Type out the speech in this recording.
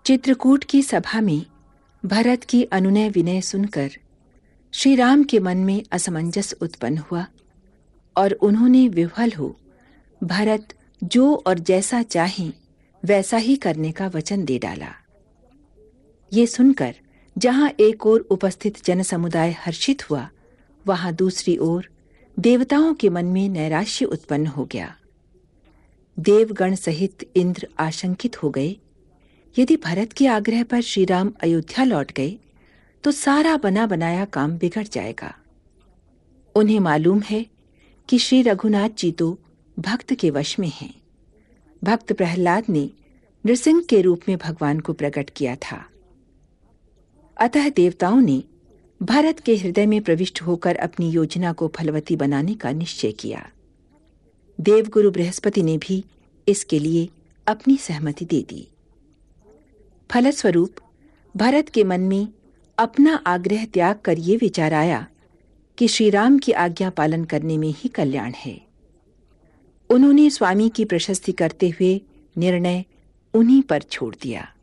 चित्रकूट की सभा में भरत की अनुनय विनय सुनकर श्री राम के मन में असमंजस उत्पन्न हुआ और उन्होंने विह्वल हो भरत जो और जैसा चाहें वैसा ही करने का वचन दे डाला। ये सुनकर जहां एक ओर उपस्थित जनसमुदाय हर्षित हुआ, वहां दूसरी ओर देवताओं के मन में नैराश्य उत्पन्न हो गया। देवगण सहित इंद्र आशंकित हो गए, यदि भरत के आग्रह पर श्री राम अयोध्या लौट गए तो सारा बना बनाया काम बिगड़ जाएगा। उन्हें मालूम है कि श्री रघुनाथ जी तो भक्त के वश में हैं। भक्त प्रहलाद ने नृसिंह के रूप में भगवान को प्रकट किया था। अतः देवताओं ने भरत के हृदय में प्रविष्ट होकर अपनी योजना को फलवती बनाने का निश्चय किया। देवगुरु बृहस्पति ने भी इसके लिए अपनी सहमति दे दी। फलस्वरूप भरत के मन में अपना आग्रह त्याग कर ये विचार आया कि श्री राम की आज्ञा पालन करने में ही कल्याण है। उन्होंने स्वामी की प्रशस्ति करते हुए निर्णय उन्हीं पर छोड़ दिया।